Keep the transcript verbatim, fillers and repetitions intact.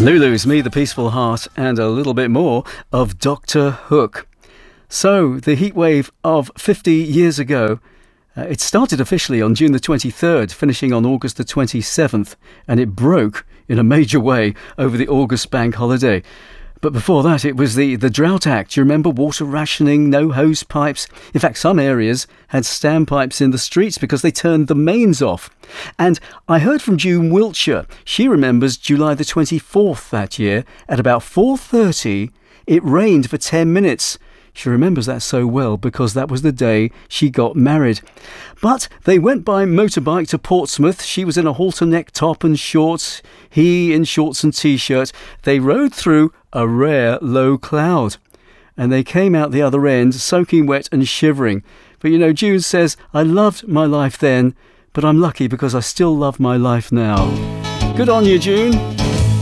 Lulu's Me, the Peaceful Heart, and a little bit more of Doctor Hook. So, the heatwave of fifty years ago, uh, it started officially on June the twenty-third, finishing on August the twenty-seventh, and it broke in a major way over the August bank holiday. But before that, it was the, the Drought Act. You remember water rationing, no hose pipes. In fact, some areas had standpipes in the streets because they turned the mains off. And I heard from June Wiltshire. She remembers July the twenty-fourth that year. At about four thirty, it rained for ten minutes. She remembers that so well because that was the day she got married. But they went by motorbike to Portsmouth. She was in a halter neck top and shorts. He in shorts and t-shirt. They rode through a rare low cloud. And they came out the other end soaking wet and shivering. But you know, June says, I loved my life then, but I'm lucky because I still love my life now. Good on you, June.